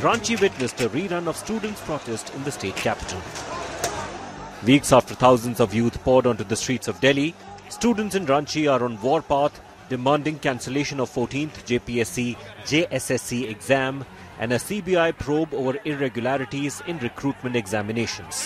Ranchi witnessed a rerun of students' protest in the state capital. Weeks after thousands of youth poured onto the streets of Delhi, students in Ranchi are on warpath, demanding cancellation of 14th JPSC JSSC exam and a CBI probe over irregularities in recruitment examinations.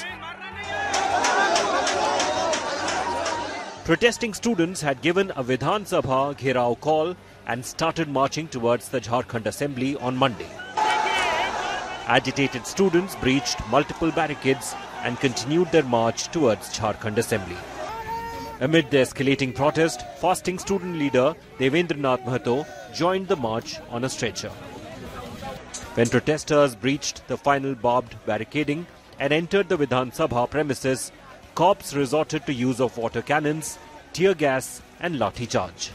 Protesting students had given a Vidhan Sabha Gherao call and started marching towards the Jharkhand Assembly on Monday. Agitated students breached multiple barricades and continued their march towards Jharkhand Assembly. Amid the escalating protest, fasting student leader Devendra Nath Mahato joined the march on a stretcher. When protesters breached the final barbed barricading and entered the Vidhan Sabha premises, cops resorted to use of water cannons, tear gas and lathi charge.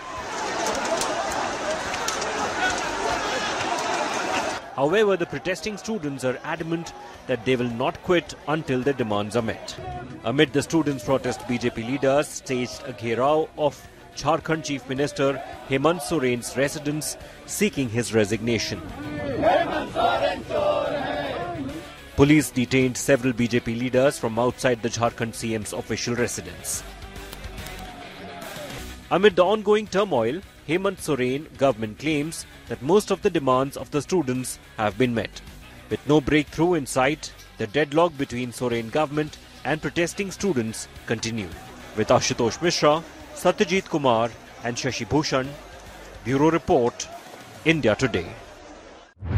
However, the protesting students are adamant that they will not quit until their demands are met. Amid the students' protest, BJP leaders staged a gherao of Jharkhand Chief Minister Hemant Soren's residence, seeking his resignation. Police detained several BJP leaders from outside the Jharkhand CM's official residence. Amid the ongoing turmoil, Hemant Soren government claims that most of the demands of the students have been met. With no breakthrough in sight, the deadlock between Soren government and protesting students continue. With Ashutosh Mishra, Satyajit Kumar and Shashi Bhushan, Bureau Report, India Today.